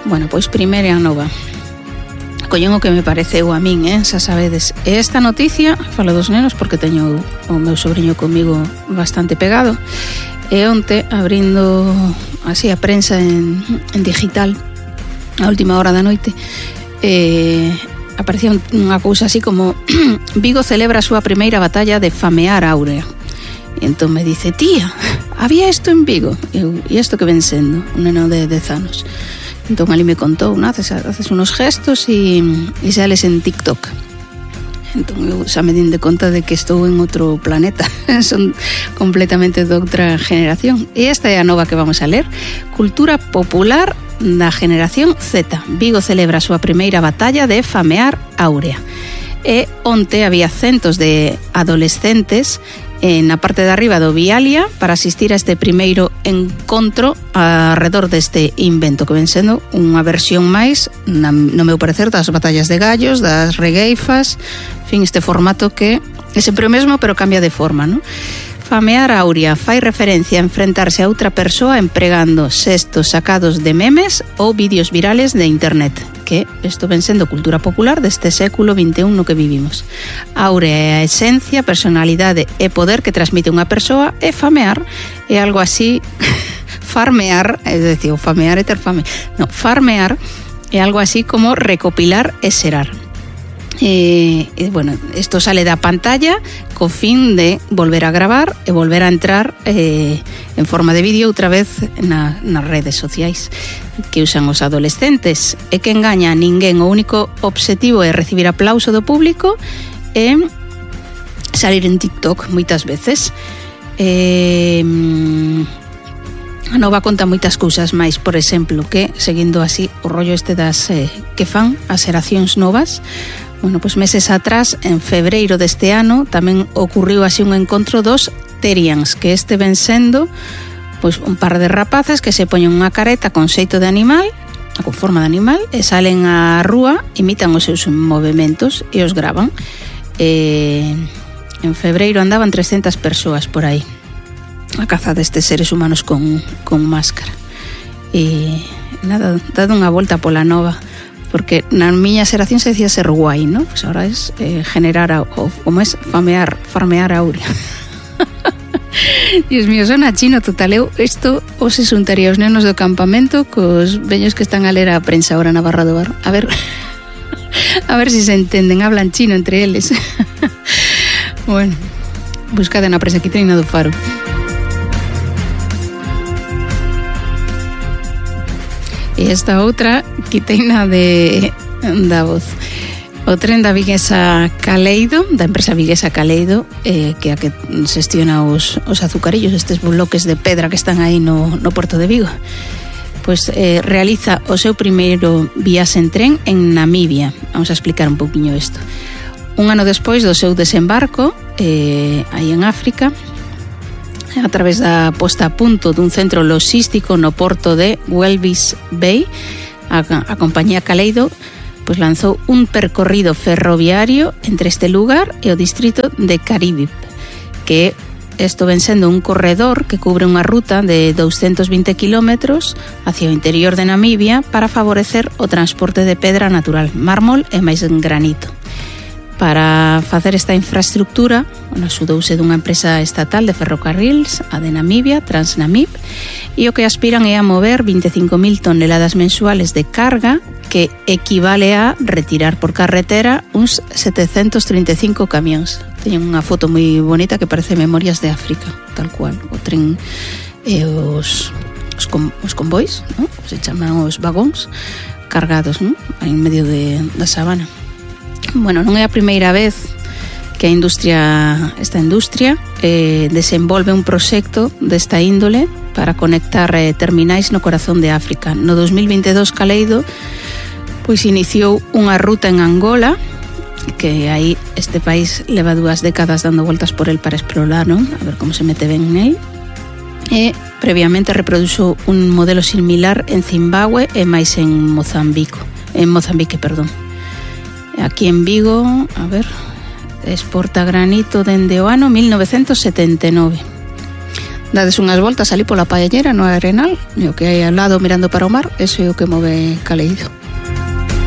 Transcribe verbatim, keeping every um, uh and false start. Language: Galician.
Bueno, pois primeiro a nova. Collón o que me pareceu a min, eh? Xa sabedes. Esta noticia, falo dos nenos porque teño o meu sobrinho comigo bastante pegado. E onte, abrindo así a prensa en, en digital, a última hora da noite, eh, aparecía unha cousa así como Vigo celebra a súa primeira batalla de famear Áurea. E entón me dice, tía, había isto en Vigo? E eu, e isto que ven sendo? Un neno de dez anos. Entón ali me contou, ¿no? haces, haces unos gestos e, e sales en TikTok. Entón eu xa me din de conta de que estou en outro planeta. Son completamente de outra generación. E esta é a nova que vamos a ler. Cultura popular da generación Z. Vigo celebra a súa primeira batalla de famear Áurea. E onte había centos de adolescentes na parte de arriba do Vialia para asistir a este primeiro encontro alrededor deste invento que ven sendo unha versión máis, no meu parecer, das batallas de gallos, das regueifas, en fin, este formato que é sempre o mesmo pero cambia de forma, non? Famear Áurea fai referencia a enfrentarse a outra persoa empregando xestos sacados de memes ou vídeos virales de internet, que isto ven sendo cultura popular deste século vinte e un no que vivimos. Áurea é a esencia, personalidade e poder que transmite unha persoa, e famear é algo así, farmear, é dicir, famear é ter fame, no, farmear é algo así como recopilar e xerar. E, e, bueno, isto sale da pantalla co fin de volver a gravar e volver a entrar eh, en forma de vídeo outra vez na, nas redes sociais que usan os adolescentes, e que engaña a ninguén. O único obxectivo é recibir aplauso do público e salir en TikTok moitas veces. E, a nova conta moitas cousas máis, por exemplo, que seguindo así o rollo este das eh, que fan as xeracións novas. Bueno, pois meses atrás, en febreiro deste ano, tamén ocurriu así un encontro dos Terians, que este ven sendo pois un par de rapaces que se poñen unha careta con xeito de animal, con forma de animal, e salen á rúa, imitan os seus movementos e os gravan. E en febreiro andaban trescentas persoas por aí a caza destes seres humanos con, con máscara. E nada, dado unha volta pola nova, porque na miña xeración se decía ser guai, ¿no? Pues ahora es eh, generar, a, o como es famear, farmear Áurea. Dios mío, sona chino total. Eu isto os se xuntaría os nenos do campamento cos veños que están a ler a prensa ahora na Barra do Bar. A ver, a ver si se entenden, hablan chino entre eles. Bueno, buscade na prensa que teñen do Faro. E esta outra quiteina de da Voz. O tren da viguesa Caleido, da empresa viguesa Caleido, eh, que a que xestiona os, os azucarillos, estes bloques de pedra que están aí no, no Porto de Vigo, pois eh, realiza o seu primeiro viaxe en tren en Namibia. Vamos a explicar un pouquiño isto. Un ano despois do seu desembarco, eh, aí en África, a través da posta a punto dun centro logístico no porto de Walvis Bay, a, a compañía Caleido pois lanzou un percorrido ferroviario entre este lugar e o distrito de Caribe, que isto ven sendo un corredor que cubre unha ruta de doscientos vinte kilómetros hacia o interior de Namibia para favorecer o transporte de pedra natural, mármol e máis granito. Para facer esta infraestructura, bueno, xudouse dunha empresa estatal de ferrocarrils, a de Namibia, Transnamib, e o que aspiran é a mover vinte e cinco mil toneladas mensuales de carga, que equivale a retirar por carretera uns setecentos trinta e cinco camións. Teñen unha foto moi bonita que parece Memorias de África, tal cual. O tren e os, os, con, os convois, ¿no? Se chaman os vagóns cargados, ¿no? En medio de, da sabana. Bueno, non é a primeira vez que a industria, esta industria eh, desenvolve un proxecto desta índole para conectar eh, terminais no corazón de África. No dos mil vinte e dous Caleido pois iniciou unha ruta en Angola, que aí este país leva dúas décadas dando voltas por el para explorar, non? A ver como se mete ben nel. E previamente reproduxo un modelo similar en Zimbabue e máis en Mozambique, en Mozambique, perdón. Aquí en Vigo, a ver, exporta granito dende o ano mil novecentos setenta e nove. dades unhas voltas ali pola paellera no Arenal, e o que hai ao lado mirando para o mar, eso é o que move Caleido.